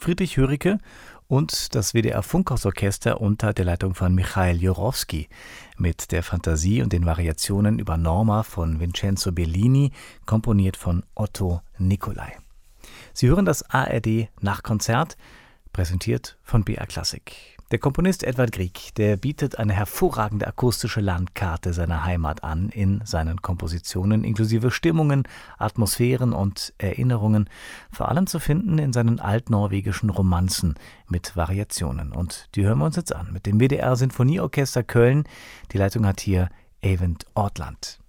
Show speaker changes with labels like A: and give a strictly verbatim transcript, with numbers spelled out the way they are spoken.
A: Friedrich Höricke und das W D R Funkhausorchester unter der Leitung von Michail Jurowski mit der Fantasie und den Variationen über Norma von Vincenzo Bellini, komponiert von Otto Nicolai. Sie hören das A R D Nachtkonzert, präsentiert von B R Klassik. Der Komponist Edvard Grieg, der bietet eine hervorragende akustische Landkarte seiner Heimat an in seinen Kompositionen, inklusive Stimmungen, Atmosphären und Erinnerungen, vor allem zu finden in seinen altnorwegischen Romanzen mit Variationen. Und die hören wir uns jetzt an mit dem W D R Sinfonieorchester Köln. Die Leitung hat hier Eyvind Ortland.